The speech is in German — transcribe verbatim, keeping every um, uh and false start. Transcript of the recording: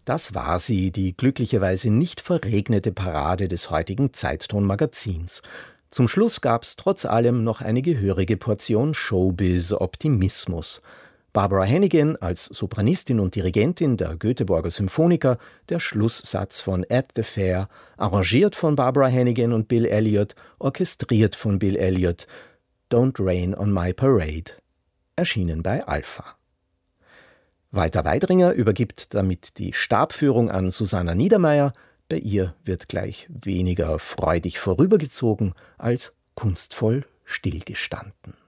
Das war sie, die glücklicherweise nicht verregnete Parade des heutigen Zeitton-Magazins. Zum Schluss gab's trotz allem noch eine gehörige Portion Showbiz-Optimismus. Barbara Hannigan als Sopranistin und Dirigentin der Göteborger Symphoniker, der Schlusssatz von At the Fair, arrangiert von Barbara Hannigan und Bill Elliott, orchestriert von Bill Elliott, Don't Rain on My Parade, erschienen bei Alpha. Walter Weidringer übergibt damit die Stabführung an Susanna Niedermeyer. Bei ihr wird gleich weniger freudig vorübergezogen als kunstvoll stillgestanden.